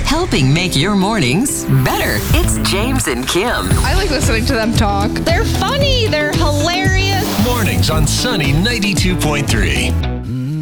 helping make your mornings better. It's James and Kim. I like listening to them talk. They're funny. They're hilarious. Mornings on Sunny 92.3.